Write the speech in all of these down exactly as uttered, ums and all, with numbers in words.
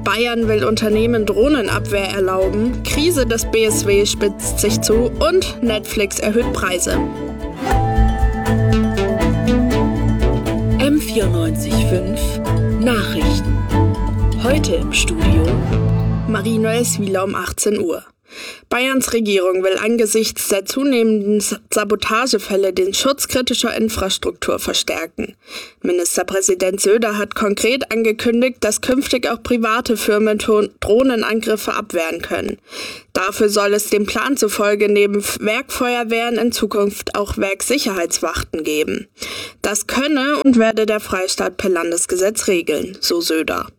Bayern will Unternehmen Drohnenabwehr erlauben, Krise des B S W spitzt sich zu und Netflix erhöht Preise. M vierundneunzig Komma fünf Nachrichten. Heute im Studio Marie Neueswieler um achtzehn Uhr. Bayerns Regierung will angesichts der zunehmenden Sabotagefälle den Schutz kritischer Infrastruktur verstärken. Ministerpräsident Söder hat konkret angekündigt, dass künftig auch private Firmen Drohnenangriffe abwehren können. Dafür soll es dem Plan zufolge neben Werkfeuerwehren in Zukunft auch Werksicherheitswachten geben. Das könne und werde der Freistaat per Landesgesetz regeln, so Söder.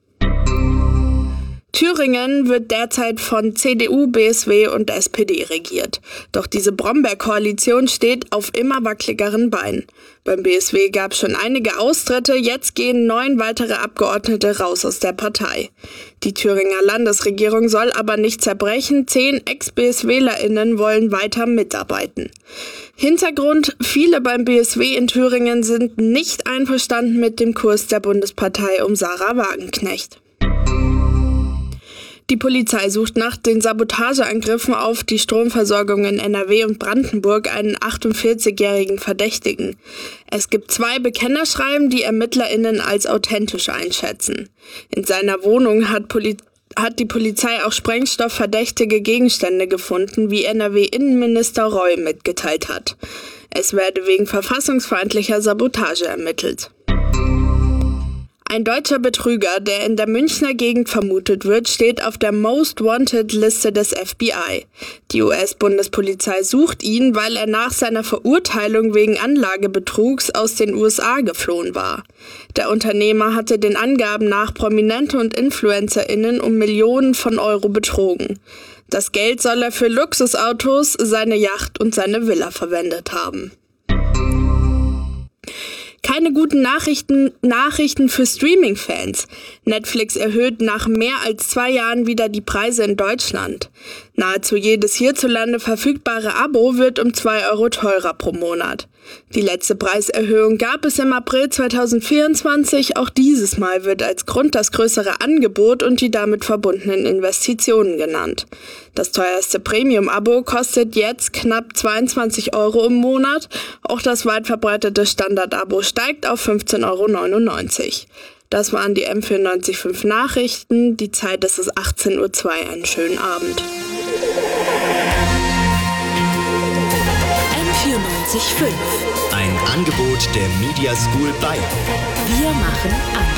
Thüringen wird derzeit von C D U, B S W und S P D regiert. Doch diese Brombeerkoalition steht auf immer wackeligeren Beinen. Beim B S W gab es schon einige Austritte, jetzt gehen neun weitere Abgeordnete raus aus der Partei. Die Thüringer Landesregierung soll aber nicht zerbrechen, zehn Ex-B S WlerInnen wollen weiter mitarbeiten. Hintergrund: Viele beim B S W in Thüringen sind nicht einverstanden mit dem Kurs der Bundespartei um Sarah Wagenknecht. Die Polizei sucht nach den Sabotageangriffen auf die Stromversorgung in N R W und Brandenburg einen achtundvierzigjährigen Verdächtigen. Es gibt zwei Bekennerschreiben, die ErmittlerInnen als authentisch einschätzen. In seiner Wohnung hat, Poli- hat die Polizei auch sprengstoffverdächtige Gegenstände gefunden, wie N R W-Innenminister Reul mitgeteilt hat. Es werde wegen verfassungsfeindlicher Sabotage ermittelt. Ein deutscher Betrüger, der in der Münchner Gegend vermutet wird, steht auf der Most Wanted-Liste des F B I. Die U S-Bundespolizei sucht ihn, weil er nach seiner Verurteilung wegen Anlagebetrugs aus den U S A geflohen war. Der Unternehmer hatte den Angaben nach Prominente und InfluencerInnen um Millionen von Euro betrogen. Das Geld soll er für Luxusautos, seine Yacht und seine Villa verwendet haben. Keine guten Nachrichten, Nachrichten für Streaming-Fans. Netflix erhöht nach mehr als zwei Jahren wieder die Preise in Deutschland. Nahezu jedes hierzulande verfügbare Abo wird um zwei Euro teurer pro Monat. Die letzte Preiserhöhung gab es im April zweitausendvierundzwanzig. Auch dieses Mal wird als Grund das größere Angebot und die damit verbundenen Investitionen genannt. Das teuerste Premium-Abo kostet jetzt knapp zweiundzwanzig Euro im Monat. Auch das weit verbreitete Standard-Abo steigt auf fünfzehn Euro neunundneunzig. Das waren die M vierundneunzig Komma fünf Nachrichten. Die Zeit ist es achtzehn Uhr zwei. Einen schönen Abend. M vierundneunzig Komma fünf. Ein Angebot der Media School Bayern. Wir machen anders.